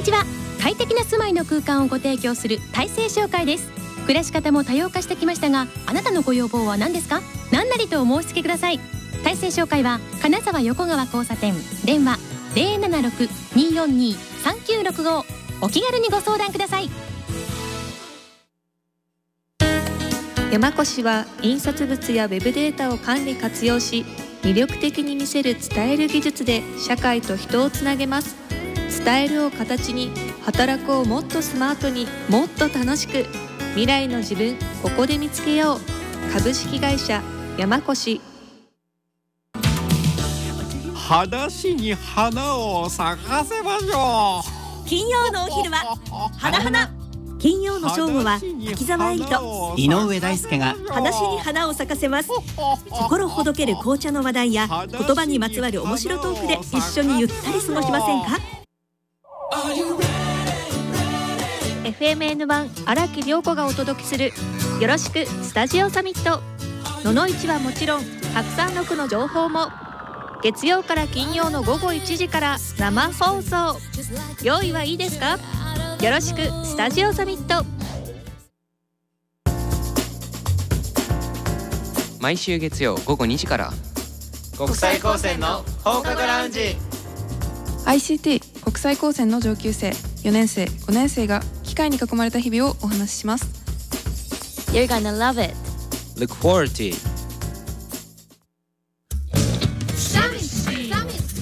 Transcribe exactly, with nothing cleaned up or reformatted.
ちは。快適な住まいの空間をご提供する大成商会です。暮らし方も多様化してきましたが、あなたのご要望は何ですか？何なりとお申し付けください。大成商会は金沢横川交差点、電話 ゼロななろく にーよんにー さんきゅうろくご。お気軽にご相談ください。 山越は印刷物やウェブデータを管理活用し、魅力的に見せる伝える技術で社会と人をつなげます。伝えるを形に、働くをもっとスマートに、もっと楽しく、未来の自分ここで見つけよう。株式会社山越。 裸足に花を咲かせましょう。金曜のお昼は花花。金曜の正午は滝沢エイと井上大輔が裸足に花を咲かせます。心ほどける紅茶の話題や言葉にまつわる面白トークで一緒にゆったり過ごしませんか？ エフエムエヌワン 荒木涼子がお届けするよろしくスタジオサミット。ののいちはもちろんたくさんの区の情報も月曜から金曜の午後いちじから生放送。用意はいいですか？よろしくスタジオサミット。 毎週月曜午後にじから国際高専の放課後ラウンジ。 アイシーティー 国際高専の上級生、よねん生、ごねん生が機械に囲まれた日々をお話しします。 You're gonna love it. Look forward to it.